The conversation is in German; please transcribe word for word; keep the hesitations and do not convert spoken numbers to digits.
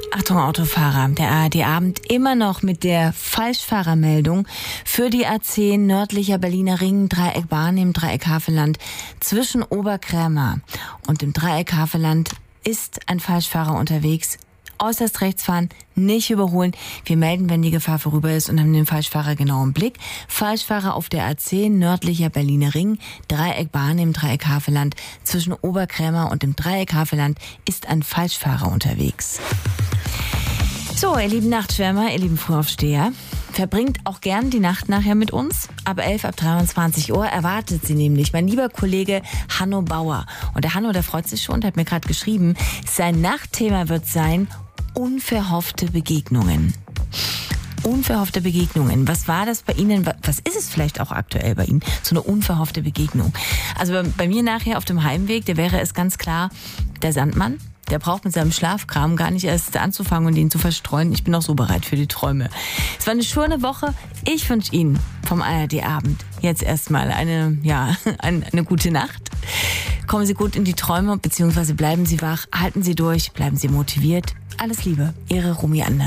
Achtung, Autofahrer, der A R D-Abend immer noch mit der Falschfahrermeldung für die A zehn nördlicher Berliner Ring, Dreieck Bahn im Dreieck Havelland. Zwischen Oberkrämer und dem Dreieck Havelland ist ein Falschfahrer unterwegs. Äußerst rechts fahren, nicht überholen. Wir melden, wenn die Gefahr vorüber ist und haben den Falschfahrer genau im Blick. Falschfahrer auf der A zehn nördlicher Berliner Ring, Dreieck Bahn im Dreieck Havelland. Zwischen Oberkrämer und dem Dreieck Havelland ist ein Falschfahrer unterwegs. So, ihr lieben Nachtschwärmer, ihr lieben Frühaufsteher, verbringt auch gern die Nacht nachher mit uns. Ab elf, ab dreiundzwanzig Uhr erwartet sie nämlich mein lieber Kollege Hanno Bauer. Und der Hanno, der freut sich schon, der hat mir gerade geschrieben, sein Nachtthema wird sein unverhoffte Begegnungen. Unverhoffte Begegnungen. Was war das bei Ihnen? Was ist es vielleicht auch aktuell bei Ihnen? So eine unverhoffte Begegnung. Also bei, bei mir nachher auf dem Heimweg, der wäre es ganz klar der Sandmann. Der braucht mit seinem Schlafkram gar nicht erst anzufangen und ihn zu verstreuen. Ich bin auch so bereit für die Träume. Es war eine schöne Woche. Ich wünsche Ihnen vom A R D-Abend jetzt erstmal eine, ja, eine, eine gute Nacht. Kommen Sie gut in die Träume, beziehungsweise bleiben Sie wach, halten Sie durch, bleiben Sie motiviert. Alles Liebe, Ihre Romy Anders.